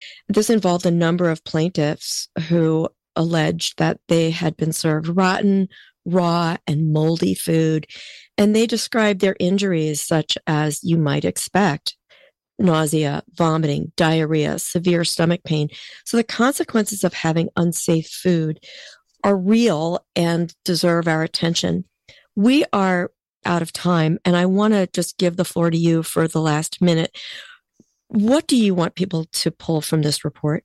This involved a number of plaintiffs who alleged that they had been served rotten, raw, and moldy food, and they described their injuries such as you might expect: nausea, vomiting, diarrhea, severe stomach pain. So the consequences of having unsafe food are real and deserve our attention. We are out of time, and I want to just give the floor to you for the last minute. What do you want people to pull from this report?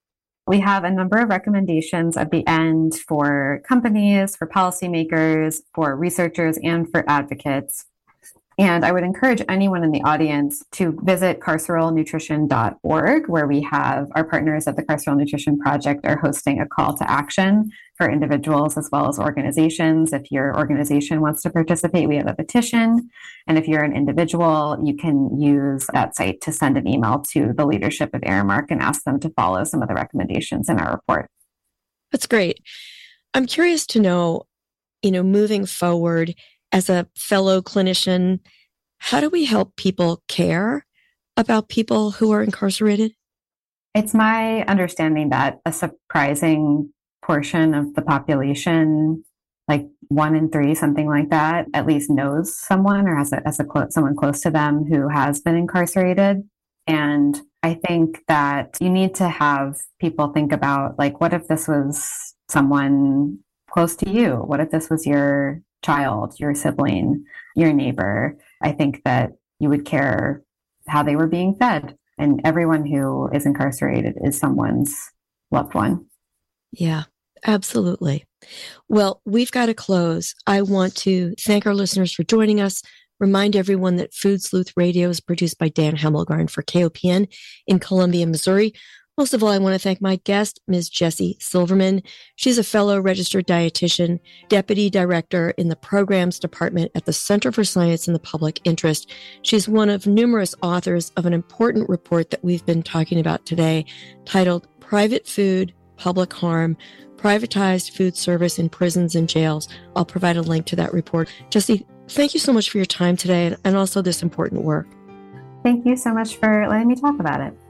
We have a number of recommendations at the end for companies, for policymakers, for researchers, and for advocates. And I would encourage anyone in the audience to visit carceralnutrition.org, where we have our partners at the Carceral Nutrition Project are hosting a call to action for individuals as well as organizations. If your organization wants to participate, we have a petition. And if you're an individual, you can use that site to send an email to the leadership of Aramark and ask them to follow some of the recommendations in our report. That's great. I'm curious to know, moving forward, as a fellow clinician, how do we help people care about people who are incarcerated? It's my understanding that a surprising portion of the population, like 1 in 3, something like that, at least knows someone or has someone close to them who has been incarcerated. And I think that you need to have people think about, like, what if this was someone close to you? What if this was your child, your sibling, your neighbor? I think that you would care how they were being fed. And everyone who is incarcerated is someone's loved one. Yeah, absolutely. Well, we've got to close. I want to thank our listeners for joining us. Remind everyone that Food Sleuth Radio is produced by Dan Hemmelgarn for KOPN in Columbia, Missouri. Most of all, I want to thank my guest, Ms. Jessie Silverman. She's a fellow registered dietitian, deputy director in the programs department at the Center for Science in the Public Interest. She's one of numerous authors of an important report that we've been talking about today, titled Private Food, Public Harm, Privatized Food Service in Prisons and Jails. I'll provide a link to that report. Jessie, thank you so much for your time today and also this important work. Thank you so much for letting me talk about it.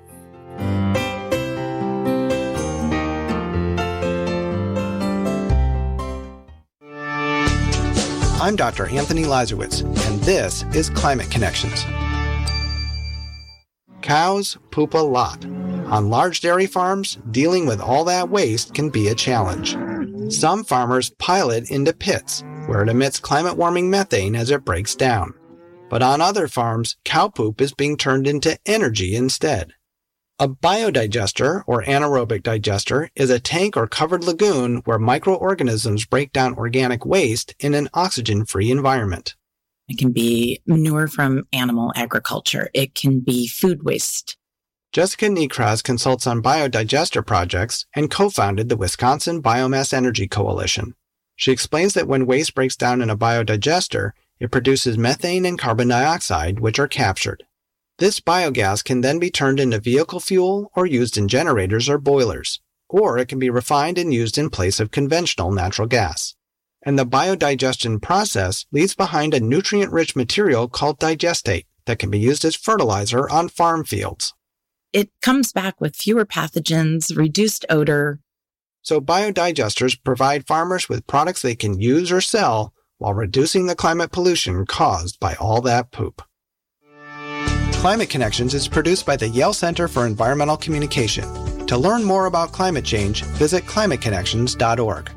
I'm Dr. Anthony Lazarowitz, and this is Climate Connections. Cows poop a lot. On large dairy farms, dealing with all that waste can be a challenge. Some farmers pile it into pits, where it emits climate-warming methane as it breaks down. But on other farms, cow poop is being turned into energy instead. A biodigester, or anaerobic digester, is a tank or covered lagoon where microorganisms break down organic waste in an oxygen-free environment. It can be manure from animal agriculture. It can be food waste. Jessica Nekraz consults on biodigester projects and co-founded the Wisconsin Biomass Energy Coalition. She explains that when waste breaks down in a biodigester, it produces methane and carbon dioxide, which are captured. This biogas can then be turned into vehicle fuel or used in generators or boilers, or it can be refined and used in place of conventional natural gas. And the biodigestion process leaves behind a nutrient-rich material called digestate that can be used as fertilizer on farm fields. It comes back with fewer pathogens, reduced odor. So biodigesters provide farmers with products they can use or sell while reducing the climate pollution caused by all that poop. Climate Connections is produced by the Yale Center for Environmental Communication. To learn more about climate change, visit climateconnections.org.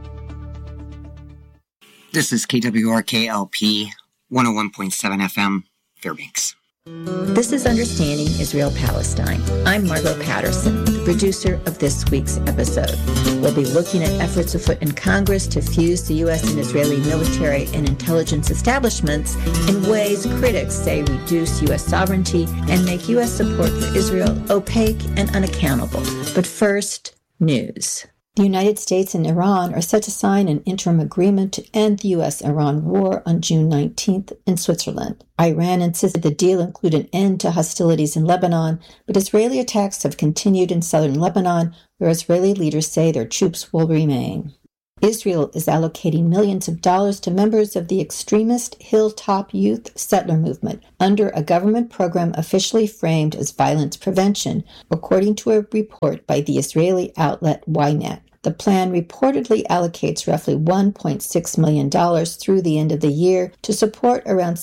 This is KWRK-LP 101.7 FM, Fairbanks. This is Understanding Israel-Palestine. I'm Margot Patterson, the producer of this week's episode. We'll be looking at efforts afoot in Congress to fuse the U.S. and Israeli military and intelligence establishments in ways critics say reduce U.S. sovereignty and make U.S. support for Israel opaque and unaccountable. But first, news. The United States and Iran are set to sign an interim agreement to end the U.S.-Iran war on June 19th in Switzerland. Iran insisted the deal include an end to hostilities in Lebanon, but Israeli attacks have continued in southern Lebanon, where Israeli leaders say their troops will remain. Israel is allocating millions of dollars to members of the extremist Hilltop Youth Settler Movement under a government program officially framed as violence prevention, according to a report by the Israeli outlet Ynet. The plan reportedly allocates roughly $1.6 million through the end of the year to support around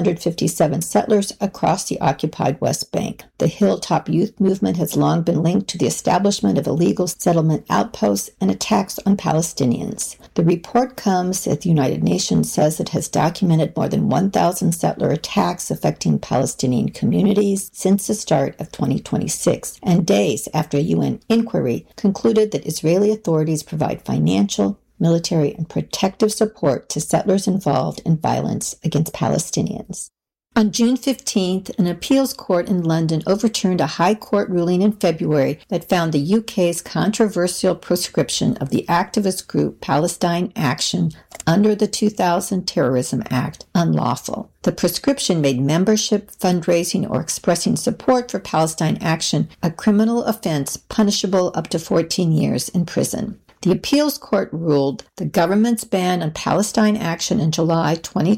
657 settlers across the occupied West Bank. The Hilltop Youth Movement has long been linked to the establishment of illegal settlement outposts and attacks on Palestinians. The report comes as the United Nations says it has documented more than 1,000 settler attacks affecting Palestinian communities since the start of 2026, and days after a UN inquiry concluded that Israeli authorities provide financial, military, and protective support to settlers involved in violence against Palestinians. On June 15th, an appeals court in London overturned a High Court ruling in February that found the UK's controversial proscription of the activist group Palestine Action under the 2000 Terrorism Act unlawful. The proscription made membership, fundraising, or expressing support for Palestine Action a criminal offense punishable up to 14 years in prison. The appeals court ruled the government's ban on Palestine Action in July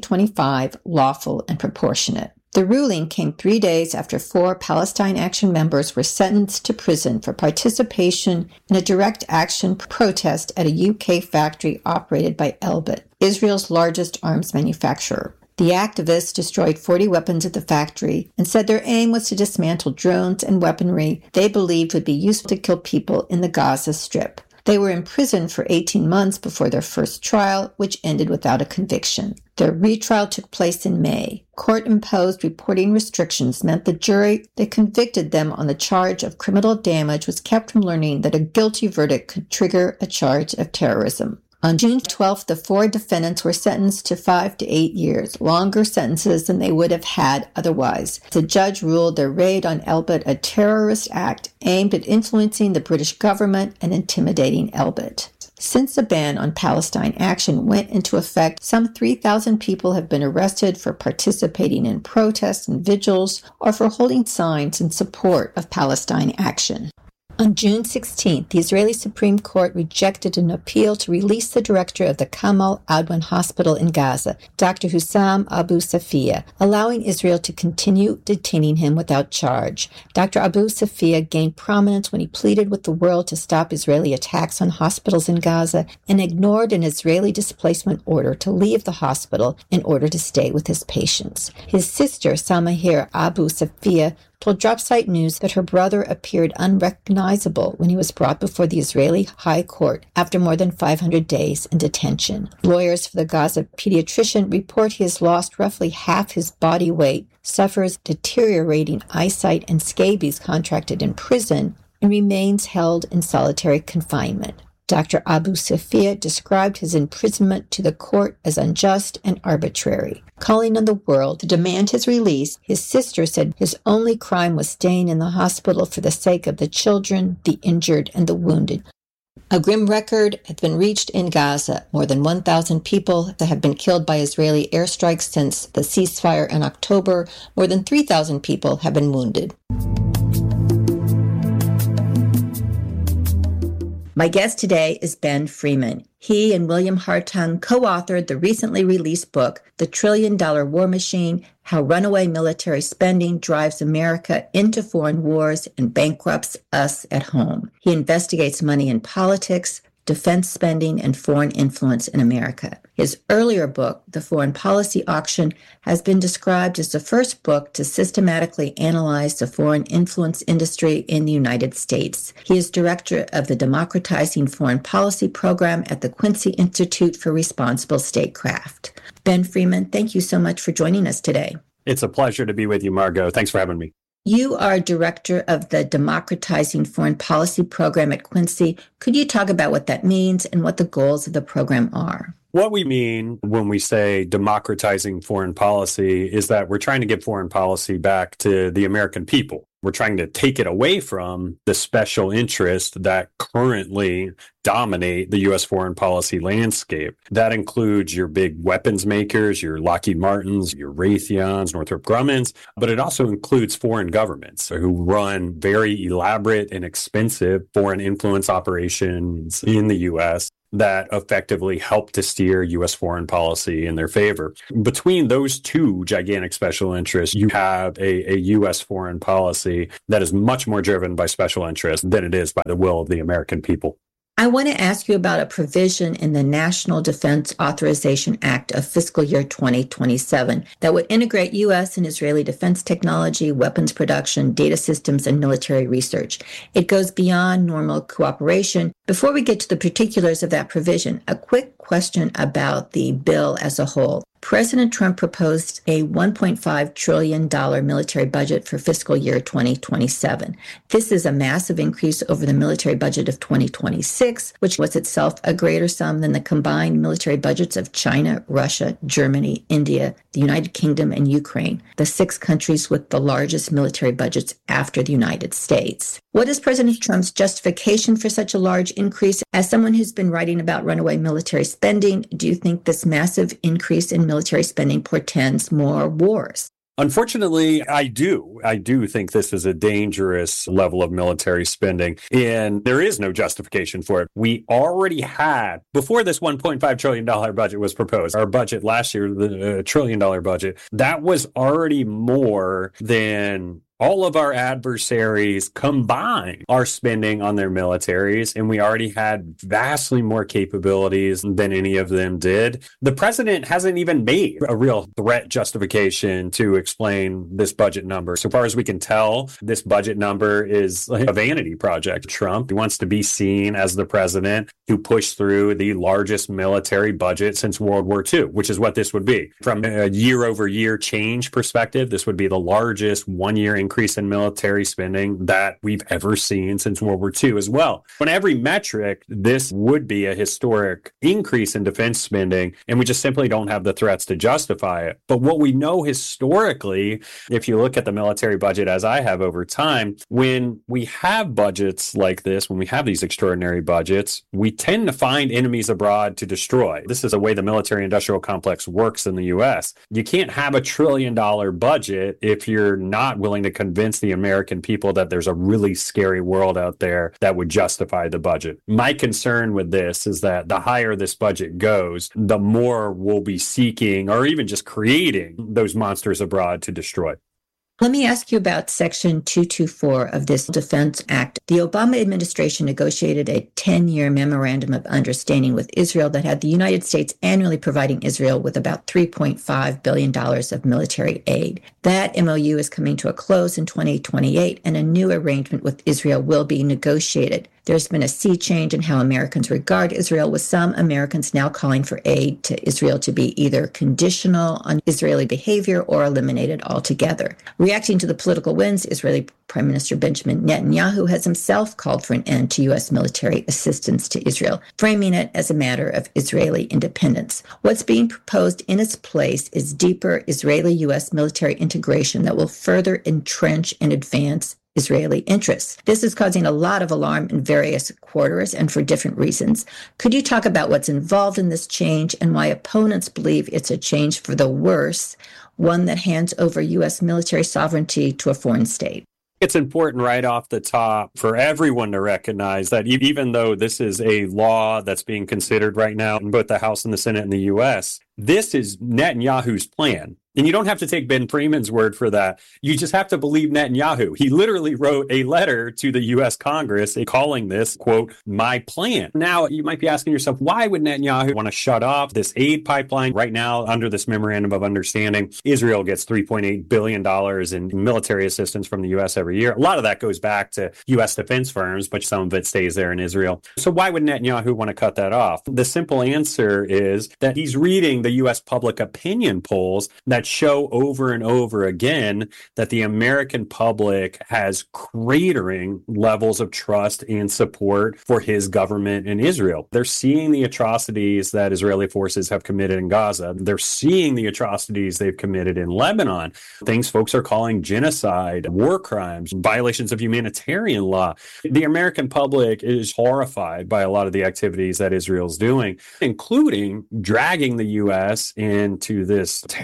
2025 lawful and proportionate. The ruling came 3 days after 4 Palestine Action members were sentenced to prison for participation in a direct action protest at a UK factory operated by Elbit, Israel's largest arms manufacturer. The activists destroyed 40 weapons at the factory and said their aim was to dismantle drones and weaponry they believed would be useful to kill people in the Gaza Strip. They were in prison for 18 months before their first trial, which ended without a conviction. Their retrial took place in May. Court-imposed reporting restrictions meant the jury that convicted them on the charge of criminal damage was kept from learning that a guilty verdict could trigger a charge of terrorism. On June 12th, the 4 defendants were sentenced to 5 to 8 years, longer sentences than they would have had otherwise. The judge ruled their raid on Elbit a terrorist act aimed at influencing the British government and intimidating Elbit. Since the ban on Palestine Action went into effect, some 3,000 people have been arrested for participating in protests and vigils or for holding signs in support of Palestine Action. On June 16th, the Israeli Supreme Court rejected an appeal to release the director of the Kamal Adwan Hospital in Gaza, Dr. Hussam Abu Safiya, allowing Israel to continue detaining him without charge. Dr. Abu Safiya gained prominence when he pleaded with the world to stop Israeli attacks on hospitals in Gaza and ignored an Israeli displacement order to leave the hospital in order to stay with his patients. His sister, Samahir Abu Safiya, told Dropsite News that her brother appeared unrecognizable when he was brought before the Israeli High Court after more than 500 days in detention. Lawyers for the Gaza pediatrician report he has lost roughly half his body weight, suffers deteriorating eyesight and scabies contracted in prison, and remains held in solitary confinement. Dr. Abu Safiya described his imprisonment to the court as unjust and arbitrary. Calling on the world to demand his release, his sister said his only crime was staying in the hospital for the sake of the children, the injured, and the wounded. A grim record has been reached in Gaza. More than 1,000 people have been killed by Israeli airstrikes since the ceasefire in October. More than 3,000 people have been wounded. My guest today is Ben Freeman. He and William Hartung co-authored the recently released book, The $1 Trillion War Machine: How Runaway Military Spending Drives America into Foreign Wars and Bankrupts Us at Home. He investigates money in politics, defense spending, and foreign influence in America. His earlier book, The Foreign Policy Auction, has been described as the first book to systematically analyze the foreign influence industry in the United States. He is director of the Democratizing Foreign Policy program at the Quincy Institute for Responsible Statecraft. Ben Freeman, thank you so much for joining us today. It's a pleasure to be with you, Margot. Thanks for having me. You are director of the Democratizing Foreign Policy program at Quincy. Could you talk about what that means and what the goals of the program are? What we mean when we say democratizing foreign policy is that we're trying to give foreign policy back to the American people. We're trying to take it away from the special interests that currently dominate the U.S. foreign policy landscape. That includes your big weapons makers, your Lockheed Martins, your Raytheons, Northrop Grummons, but it also includes foreign governments who run very elaborate and expensive foreign influence operations in the U.S. that effectively help to steer U.S. foreign policy in their favor. Between those two gigantic special interests, you have a U.S. foreign policy that is much more driven by special interests than it is by the will of the American people. I want to ask you about a provision in the National Defense Authorization Act of fiscal year 2027 that would integrate U.S. and Israeli defense technology, weapons production, data systems, and military research. It goes beyond normal cooperation. Before we get to the particulars of that provision, a quick question about the bill as a whole. President Trump proposed a $1.5 trillion military budget for fiscal year 2027. This is a massive increase over the military budget of 2026, which was itself a greater sum than the combined military budgets of China, Russia, Germany, India, the United Kingdom, and Ukraine, the 6 countries with the largest military budgets after the United States. What is President Trump's justification for such a large increase? As someone who's been writing about runaway military spending, do you think this massive increase in military spending portends more wars? Unfortunately, I do. I do think this is a dangerous level of military spending, and there is no justification for it. We already had, before this $1.5 trillion budget was proposed, our budget last year, the $1 trillion budget, that was already more than all of our adversaries combined are spending on their militaries, and we already had vastly more capabilities than any of them did. The president hasn't even made a real threat justification to explain this budget number. So far as we can tell, this budget number is a vanity project. Trump wants to be seen as the president who pushed through the largest military budget since World War II, which is what this would be. From a year-over-year change perspective, this would be the largest one-year increase in military spending that we've ever seen since World War II as well. On every metric, this would be a historic increase in defense spending, and we just simply don't have the threats to justify it. But what we know historically, if you look at the military budget as I have over time, when we have budgets like this, when we have these extraordinary budgets, we tend to find enemies abroad to destroy. This is the way the military-industrial complex works in the U.S. You can't have $1 trillion budget if you're not willing to convince the American people that there's a really scary world out there that would justify the budget. My concern with this is that the higher this budget goes, the more we'll be seeking or even just creating those monsters abroad to destroy. Let me ask you about Section 224 of this Defense Act. The Obama administration negotiated a 10-year memorandum of understanding with Israel that had the United States annually providing Israel with about $3.5 billion of military aid. That MOU is coming to a close in 2028, and a new arrangement with Israel will be negotiated. There's been a sea change in how Americans regard Israel, with some Americans now calling for aid to Israel to be either conditional on Israeli behavior or eliminated altogether. Reacting to the political winds, Israeli Prime Minister Benjamin Netanyahu has himself called for an end to U.S. military assistance to Israel, framing it as a matter of Israeli independence. What's being proposed in its place is deeper Israeli-U.S. military integration that will further entrench and advance Israeli interests. This is causing a lot of alarm in various quarters and for different reasons. Could you talk about what's involved in this change and why opponents believe it's a change for the worse, one that hands over U.S. military sovereignty to a foreign state? It's important right off the top for everyone to recognize that even though this is a law that's being considered right now in both the House and the Senate in the U.S., this is Netanyahu's plan. And you don't have to take Ben Freeman's word for that. You just have to believe Netanyahu. He literally wrote a letter to the U.S. Congress calling this, quote, my plan. Now, you might be asking yourself, why would Netanyahu want to shut off this aid pipeline? Right now, under this memorandum of understanding, Israel gets $3.8 billion in military assistance from the U.S. every year. A lot of that goes back to U.S. defense firms, but some of it stays there in Israel. So why would Netanyahu want to cut that off? The simple answer is that he's reading the U.S. public opinion polls that show over and over again that the American public has cratering levels of trust and support for his government in Israel. They're seeing the atrocities that Israeli forces have committed in Gaza. They're seeing the atrocities they've committed in Lebanon, things folks are calling genocide, war crimes, violations of humanitarian law. The American public is horrified by a lot of the activities that Israel's doing, including dragging the U.S. into this terrible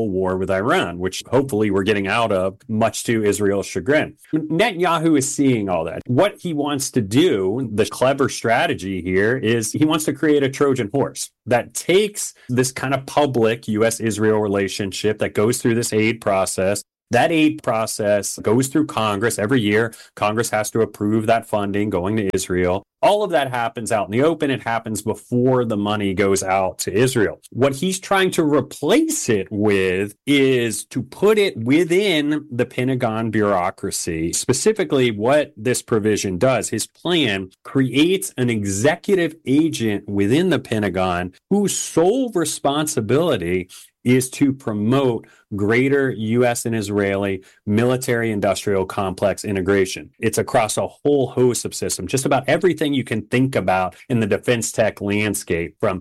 civil war with Iran, which hopefully we're getting out of, much to Israel's chagrin. Netanyahu is seeing all that. What he wants to do, the clever strategy here, is he wants to create a Trojan horse that takes this kind of public U.S.-Israel relationship that goes through this aid process. That aid process goes through Congress every year. Congress has to approve that funding going to Israel. All of that happens out in the open. It happens before the money goes out to Israel. What he's trying to replace it with is to put it within the Pentagon bureaucracy. Specifically, what this provision does, his plan creates an executive agent within the Pentagon whose sole responsibility is to promote greater U.S. and Israeli military-industrial complex integration. It's across a whole host of systems, just about everything you can think about in the defense tech landscape, from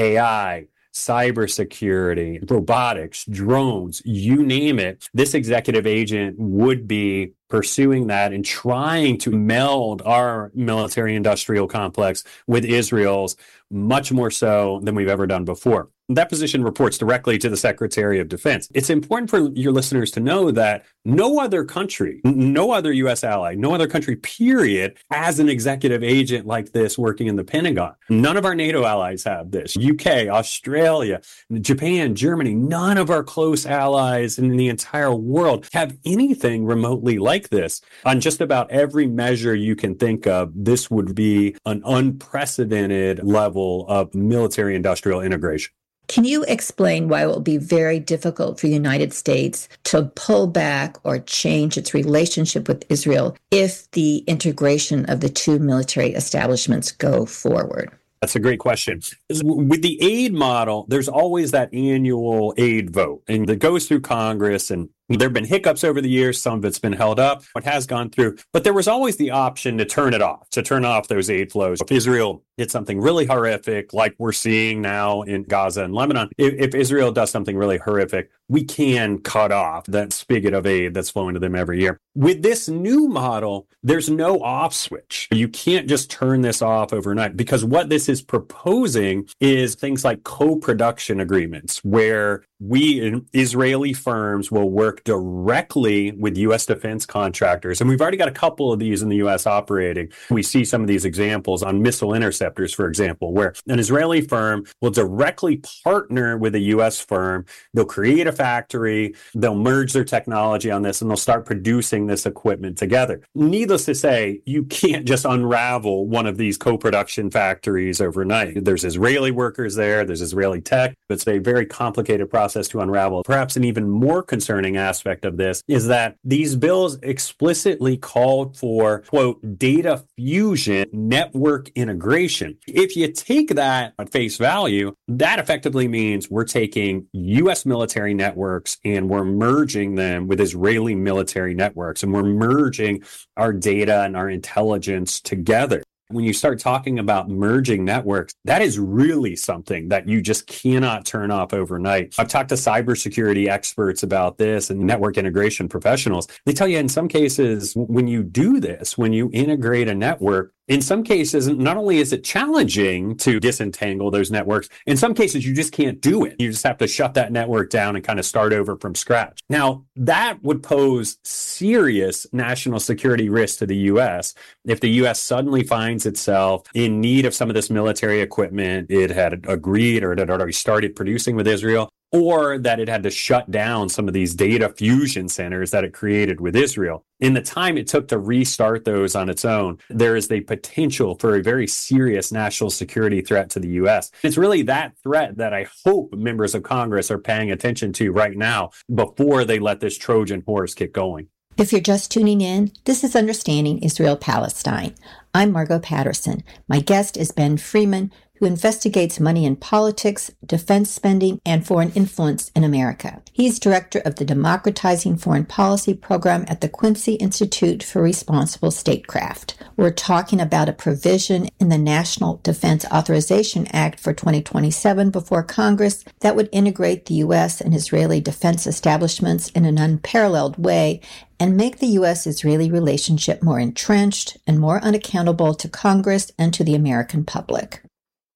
AI, cybersecurity, robotics, drones, you name it. This executive agent would be pursuing that and trying to meld our military-industrial complex with Israel's, much more so than we've ever done before. That position reports directly to the Secretary of Defense. It's important for your listeners to know that no other country, no other U.S. ally, no other country, period, has an executive agent like this working in the Pentagon. None of our NATO allies have this. UK, Australia, Japan, Germany, none of our close allies in the entire world have anything remotely like this. On just about every measure you can think of, this would be an unprecedented level of military-industrial integration. Can you explain why it will be very difficult for the United States to pull back or change its relationship with Israel if the integration of the two military establishments go forward? That's a great question. With the aid model, there's always that annual aid vote, and it goes through Congress, and there have been hiccups over the years. Some of it's been held up. It has gone through. But there was always the option to turn it off, to turn off those aid flows. If Israel did something really horrific, like we're seeing now in Gaza and Lebanon, if Israel does something really horrific, we can cut off that spigot of aid that's flowing to them every year. With this new model, there's no off switch. You can't just turn this off overnight, because what this is proposing is things like co-production agreements, where we, Israeli firms, will work directly with U.S. defense contractors. And we've already got a couple of these in the U.S. operating. We see some of these examples on missile interceptors, for example, where an Israeli firm will directly partner with a U.S. firm. They'll create a factory, they'll merge their technology on this, and they'll start producing this equipment together. Needless to say, you can't just unravel one of these co-production factories overnight. There's Israeli workers there, there's Israeli tech. It's a very complicated process to unravel. Perhaps an even more concerning aspect of this is that these bills explicitly called for, quote, data fusion network integration. If you take that at face value, that effectively means we're taking U.S. military networks and we're merging them with Israeli military networks, and we're merging our data and our intelligence together. When you start talking about merging networks, that is really something that you just cannot turn off overnight. I've talked to cybersecurity experts about this and network integration professionals. They tell you in some cases, when you do this, when you integrate a network, in some cases, not only is it challenging to disentangle those networks, in some cases, you just can't do it. You just have to shut that network down and kind of start over from scratch. Now, that would pose serious national security risk to the U.S. if the U.S. suddenly finds itself in need of some of this military equipment it had agreed or it had already started producing with Israel, or that it had to shut down some of these data fusion centers that it created with Israel. In the time it took to restart those on its own, there is the potential for a very serious national security threat to the U.S. It's really that threat that I hope members of Congress are paying attention to right now before they let this Trojan horse get going. If you're just tuning in, this is Understanding Israel-Palestine. I'm Margot Patterson. My guest is Ben Freeman, who investigates money in politics, defense spending, and foreign influence in America. He's director of the Democratizing Foreign Policy program at the Quincy Institute for Responsible Statecraft. We're talking about a provision in the National Defense Authorization Act for 2027 before Congress that would integrate the U.S. and Israeli defense establishments in an unparalleled way and make the U.S.-Israeli relationship more entrenched and more unaccountable to Congress and to the American public.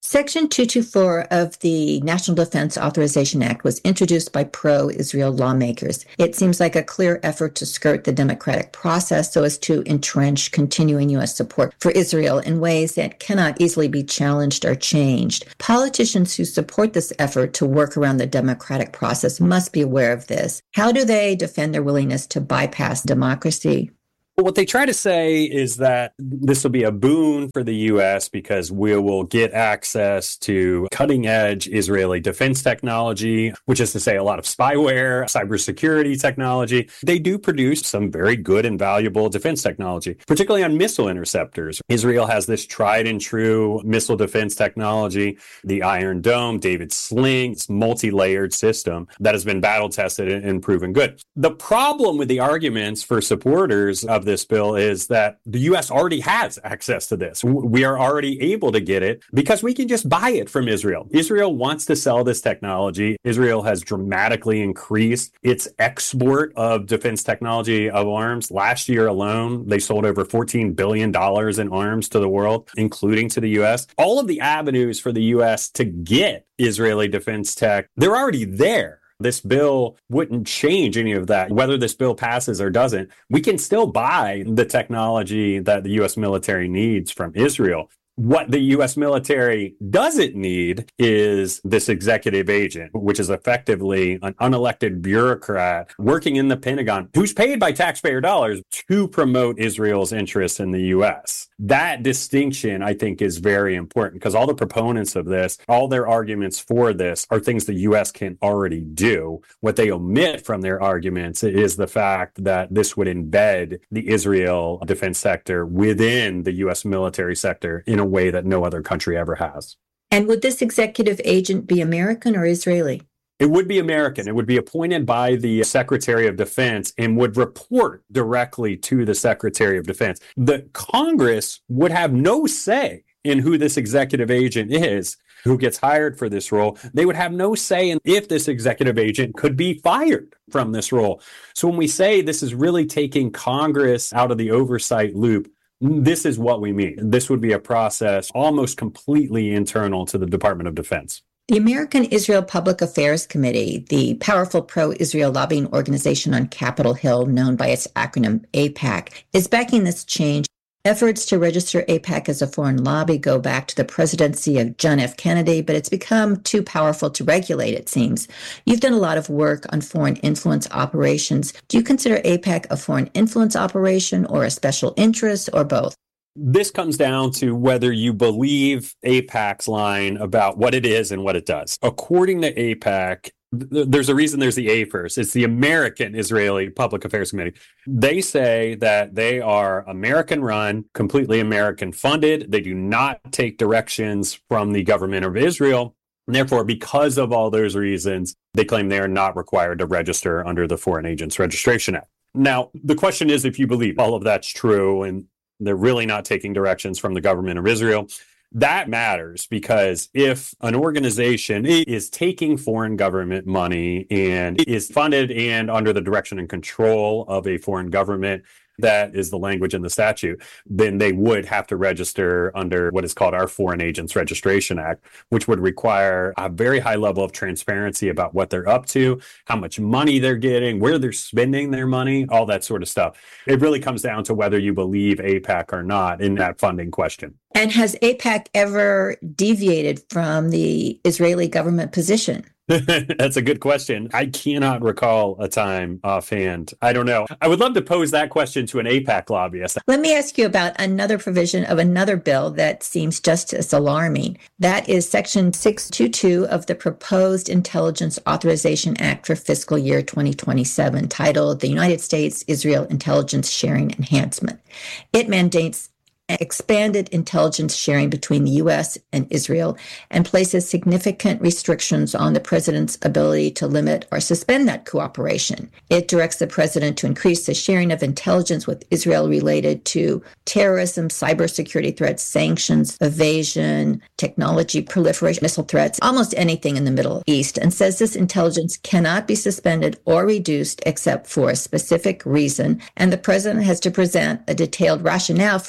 Section 224 of the National Defense Authorization Act was introduced by pro-Israel lawmakers. It seems like a clear effort to skirt the democratic process so as to entrench continuing U.S. support for Israel in ways that cannot easily be challenged or changed. Politicians who support this effort to work around the democratic process must be aware of this. How do they defend their willingness to bypass democracy? What they try to say is that this will be a boon for the U.S. because we will get access to cutting-edge Israeli defense technology, which is to say a lot of spyware, cybersecurity technology. They do produce some very good and valuable defense technology, particularly on missile interceptors. Israel has this tried-and-true missile defense technology, the Iron Dome, David Sling, it's multi-layered system that has been battle-tested and proven good. The problem with the arguments for supporters of this bill is that the U.S. already has access to this. We are already able to get it because we can just buy it from Israel. Israel wants to sell this technology. Israel has dramatically increased its export of defense technology of arms. Last year alone, they sold over $14 billion in arms to the world, including to the U.S. All of the avenues for the U.S. to get Israeli defense tech, they're already there. This bill wouldn't change any of that. Whether this bill passes or doesn't, we can still buy the technology that the U.S. military needs from Israel. What the U.S. military doesn't need is this executive agent, which is effectively an unelected bureaucrat working in the Pentagon who's paid by taxpayer dollars to promote Israel's interests in the U.S. That distinction, I think, is very important because all the proponents of this, all their arguments for this are things the U.S. can already do. What they omit from their arguments is the fact that this would embed the Israel defense sector within the U.S. military sector in a way that no other country ever has. And would this executive agent be American or Israeli? It would be American. It would be appointed by the Secretary of Defense and would report directly to the Secretary of Defense. The Congress would have no say in who this executive agent is, who gets hired for this role. They would have no say in if this executive agent could be fired from this role. So when we say this is really taking Congress out of the oversight loop, this is what we mean. This would be a process almost completely internal to the Department of Defense. The American Israel Public Affairs Committee, the powerful pro-Israel lobbying organization on Capitol Hill, known by its acronym AIPAC, is backing this change. Efforts to register AIPAC as a foreign lobby go back to the presidency of John F. Kennedy, but it's become too powerful to regulate, it seems. You've done a lot of work on foreign influence operations. Do you consider AIPAC a foreign influence operation or a special interest or both? This comes down to whether you believe AIPAC's line about what it is and what it does. According to AIPAC, there's a reason there's the A first. It's the American Israeli Public Affairs Committee. They say that they are American run, completely American funded. They do not take directions from the government of Israel. And therefore, because of all those reasons, they claim they are not required to register under the Foreign Agents Registration Act. Now, the question is if you believe all of that's true and they're really not taking directions from the government of Israel. That matters because if an organization is taking foreign government money and is funded and under the direction and control of a foreign government, that is the language in the statute, then they would have to register under what is called our Foreign Agents Registration Act, which would require a very high level of transparency about what they're up to, how much money they're getting, where they're spending their money, all that sort of stuff. It really comes down to whether you believe AIPAC or not in that funding question. And has AIPAC ever deviated from the Israeli government position? That's a good question. I cannot recall a time offhand. I don't know. I would love to pose that question to an AIPAC lobbyist. Let me ask you about another provision of another bill that seems just as alarming. That is Section 622 of the proposed Intelligence Authorization Act for fiscal year 2027, titled the United States-Israel Intelligence Sharing Enhancement. It mandates expanded intelligence sharing between the U.S. and Israel and places significant restrictions on the president's ability to limit or suspend that cooperation. It directs the president to increase the sharing of intelligence with Israel related to terrorism, cybersecurity threats, sanctions, evasion, technology proliferation, missile threats, almost anything in the Middle East, and says this intelligence cannot be suspended or reduced except for a specific reason, and the president has to present a detailed rationale for the suspension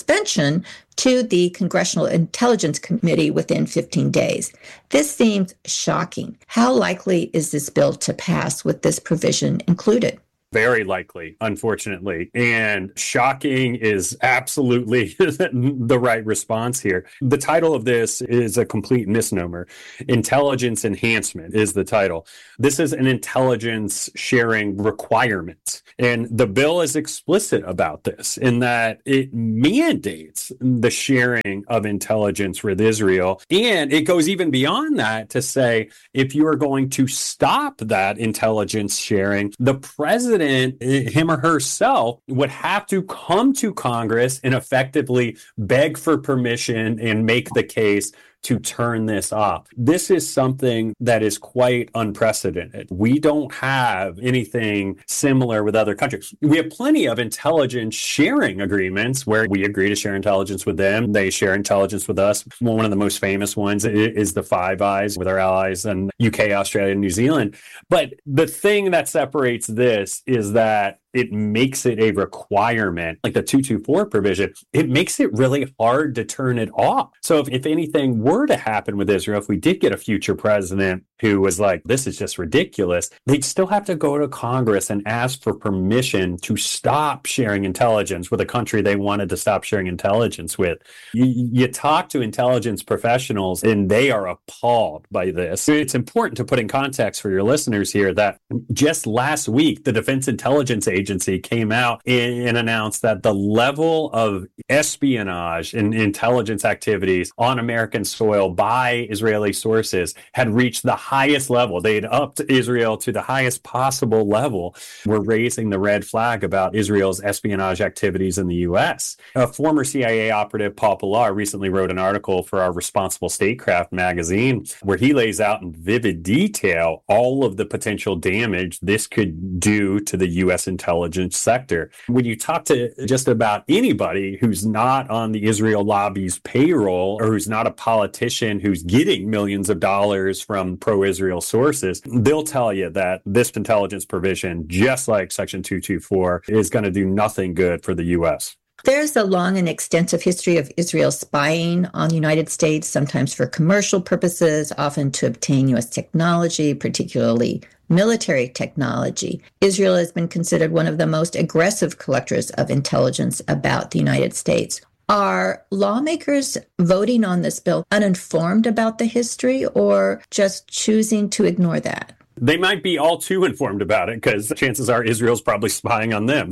suspension to the Congressional Intelligence Committee within 15 days. This seems shocking. How likely is this bill to pass with this provision included? Very likely, unfortunately. And shocking is absolutely the right response here. The title of this is a complete misnomer. Intelligence enhancement is the title. This is an intelligence sharing requirement. And the bill is explicit about this in that it mandates the sharing of intelligence with Israel. And it goes even beyond that to say, if you are going to stop that intelligence sharing, the president, him or herself, would have to come to Congress and effectively beg for permission and make the case to turn this off. This is something that is quite unprecedented. We don't have anything similar with other countries. We have plenty of intelligence sharing agreements where we agree to share intelligence with them. They share intelligence with us. One of the most famous ones is the Five Eyes with our allies in UK, Australia, and New Zealand. But the thing that separates this is that it makes it a requirement, like the 224 provision. It makes it really hard to turn it off. So if anything were to happen with Israel, if we did get a future president who was like, this is just ridiculous, they'd still have to go to Congress and ask for permission to stop sharing intelligence with a country they wanted to stop sharing intelligence with. You talk to intelligence professionals and they are appalled by this. It's important to put in context for your listeners here that just last week, the Defense Intelligence Agency came out and announced that the level of espionage and intelligence activities on American soil by Israeli sources had reached the highest level. They had upped Israel to the highest possible level. We're raising the red flag about Israel's espionage activities in the U.S. A former CIA operative, Paul Pillar, recently wrote an article for our Responsible Statecraft magazine where he lays out in vivid detail all of the potential damage this could do to the U.S. intelligence sector. When you talk to just about anybody who's not on the Israel lobby's payroll or who's not a politician who's getting millions of dollars from pro-Israel sources, they'll tell you that this intelligence provision, just like Section 224, is going to do nothing good for the U.S. There's a long and extensive history of Israel spying on the United States, sometimes for commercial purposes, often to obtain U.S. technology, particularly military technology. Israel has been considered one of the most aggressive collectors of intelligence about the United States. Are lawmakers voting on this bill uninformed about the history or just choosing to ignore that? They might be all too informed about it because chances are Israel's probably spying on them.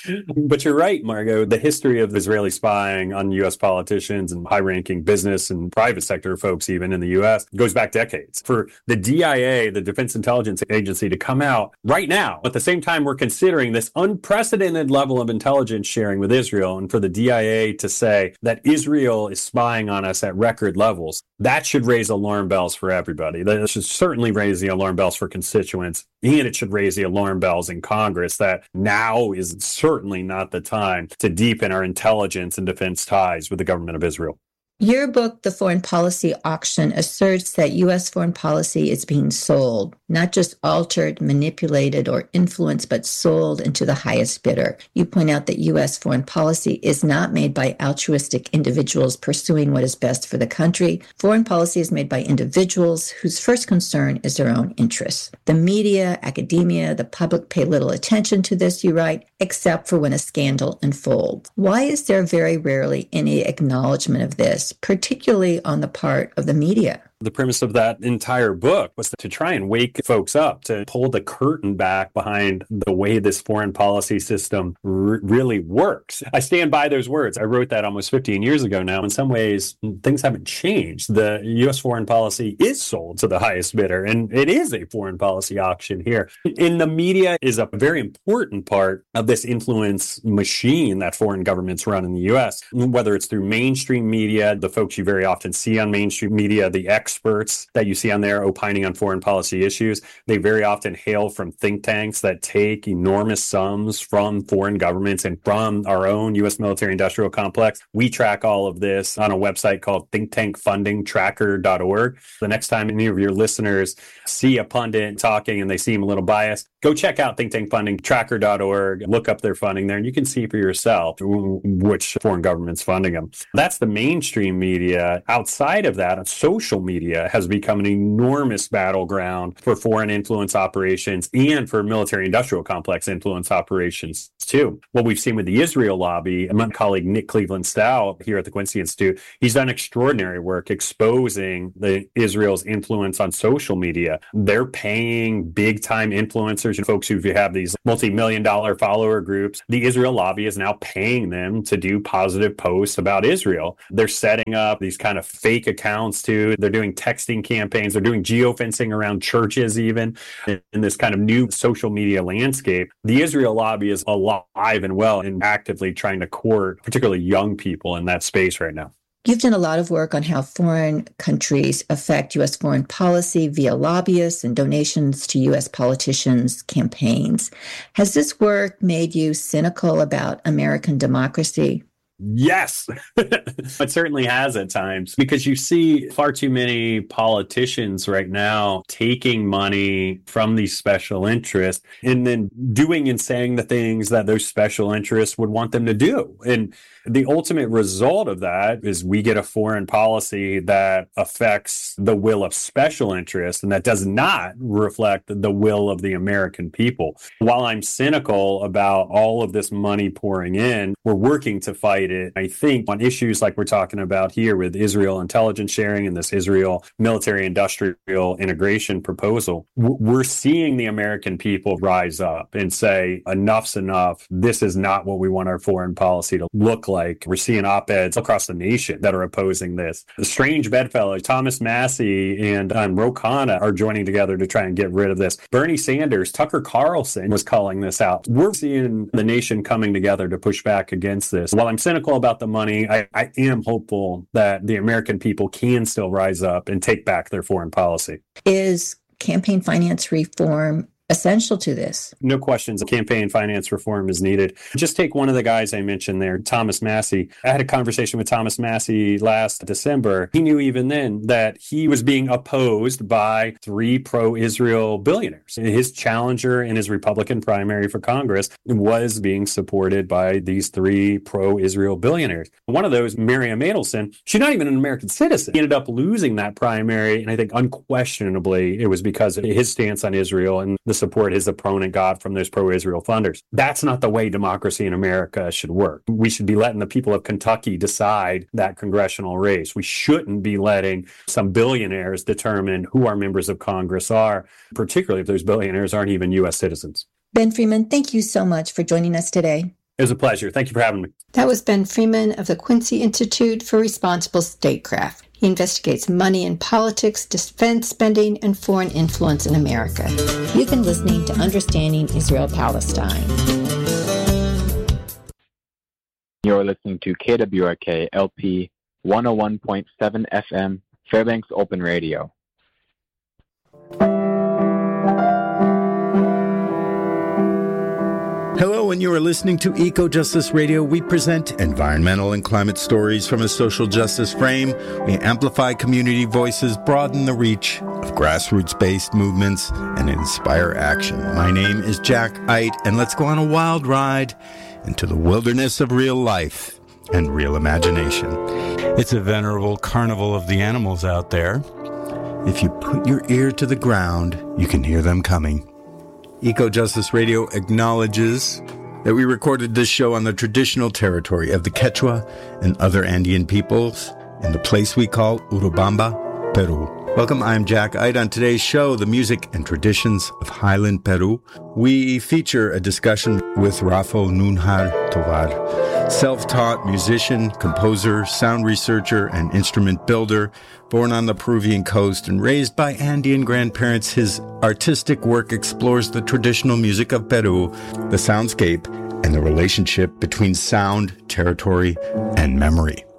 But you're right, Margot. The history of Israeli spying on U.S. politicians and high-ranking business and private sector folks even in the U.S. goes back decades. For the DIA, the Defense Intelligence Agency, to come out right now, at the same time we're considering this unprecedented level of intelligence sharing with Israel, and for the DIA to say that Israel is spying on us at record levels, that should raise alarm bells for everybody. That should certainly raise the alarm bells for constituents, and it should raise the alarm bells in Congress that now is certainly not the time to deepen our intelligence and defense ties with the government of Israel. Your book, The Foreign Policy Auction, asserts that U.S. foreign policy is being sold, not just altered, manipulated, or influenced, but sold into the highest bidder. You point out that U.S. foreign policy is not made by altruistic individuals pursuing what is best for the country. Foreign policy is made by individuals whose first concern is their own interests. The media, academia, the public pay little attention to this, you write, except for when a scandal unfolds. Why is there very rarely any acknowledgement of this, particularly on the part of the media? The premise of that entire book was to try and wake folks up, to pull the curtain back behind the way this foreign policy system really works. I stand by those words. I wrote that almost 15 years ago now. In some ways, things haven't changed. The U.S. foreign policy is sold to the highest bidder, and it is a foreign policy auction here. And the media is a very important part of this influence machine that foreign governments run in the U.S., whether it's through mainstream media, the folks you very often see on mainstream media, the experts experts that you see on there opining on foreign policy issues. They very often hail from think tanks that take enormous sums from foreign governments and from our own U.S. military industrial complex. We track all of this on a website called thinktankfundingtracker.org. The next time any of your listeners see a pundit talking and they seem a little biased, go check out thinktankfundingtracker.org, look up their funding there, and you can see for yourself which foreign government's funding them. That's the mainstream media. Outside of that, social media has become an enormous battleground for foreign influence operations and for military-industrial complex influence operations, too. What we've seen with the Israel lobby, my colleague Nick Cleveland Stout here at the Quincy Institute, he's done extraordinary work exposing Israel's influence on social media. They're paying big-time influencers and folks who have these multi-million-dollar follower groups. The Israel lobby is now paying them to do positive posts about Israel. They're setting up these kind of fake accounts, too. They're doing texting campaigns. They're doing geofencing around churches, even, in this kind of new social media landscape. The Israel lobby is alive and well and actively trying to court particularly young people in that space right now. You've done a lot of work on how foreign countries affect U.S. foreign policy via lobbyists and donations to U.S. politicians' campaigns. Has this work made you cynical about American democracy? Yes, it certainly has at times, because you see far too many politicians right now taking money from these special interests and then doing and saying the things that those special interests would want them to do. And the ultimate result of that is we get a foreign policy that affects the will of special interests and that does not reflect the will of the American people. While I'm cynical about all of this money pouring in, we're working to fight it. I think on issues like we're talking about here with Israel intelligence sharing and this Israel military-industrial integration proposal, we're seeing the American people rise up and say, enough's enough. This is not what we want our foreign policy to look like. We're seeing op-eds across the nation that are opposing this. The strange bedfellows, Thomas Massie and Ro Khanna are joining together to try and get rid of this. Bernie Sanders, Tucker Carlson was calling this out. We're seeing the nation coming together to push back against this. While I'm cynical about the money, I am hopeful that the American people can still rise up and take back their foreign policy. Is campaign finance reform essential to this? No questions. Campaign finance reform is needed. Just take one of the guys I mentioned there, Thomas Massie. I had a conversation with Thomas Massie last December. He knew even then that he was being opposed by 3 pro-Israel billionaires. His challenger in his Republican primary for Congress was being supported by these 3 pro-Israel billionaires. One of those, Miriam Adelson, she's not even an American citizen. He ended up losing that primary, and I think unquestionably it was because of his stance on Israel and the support his opponent got from those pro-Israel funders. That's not the way democracy in America should work. We should be letting the people of Kentucky decide that congressional race. We shouldn't be letting some billionaires determine who our members of Congress are, particularly if those billionaires aren't even U.S. citizens. Ben Freeman, thank you so much for joining us today. It was a pleasure. Thank you for having me. That was Ben Freeman of the Quincy Institute for Responsible Statecraft. He investigates money in politics, defense spending, and foreign influence in America. You've been listening to Understanding Israel-Palestine. You're listening to KWRK LP 101.7 FM, Fairbanks Open Radio. Hello, and you are listening to Eco Justice Radio. We present environmental and climate stories from a social justice frame. We amplify community voices, broaden the reach of grassroots-based movements, and inspire action. My name is Jack Eit, and let's go on a wild ride into the wilderness of real life and real imagination. It's a venerable carnival of the animals out there. If you put your ear to the ground, you can hear them coming. Eco Justice Radio acknowledges that we recorded this show on the traditional territory of the Quechua and other Andean peoples in the place we call Urubamba, Peru. Welcome, I'm Jack Eit. On today's show, the music and traditions of Highland Peru, we feature a discussion with Rafael Nunhar Tovar, self-taught musician, composer, sound researcher, and instrument builder. Born on the Peruvian coast and raised by Andean grandparents, his artistic work explores the traditional music of Peru, the soundscape, and the relationship between sound, territory, and memory.